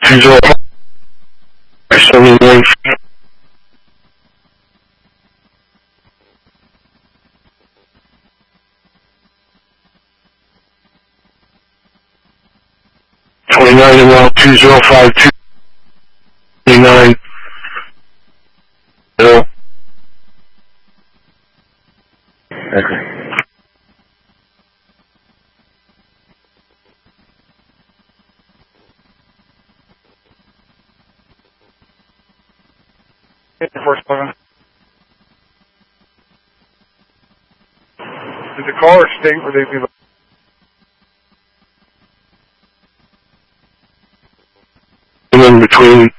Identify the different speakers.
Speaker 1: 205 29 and well 2052 29 0. Okay.
Speaker 2: Air Force 11. Did the caller state where they'd be
Speaker 1: in between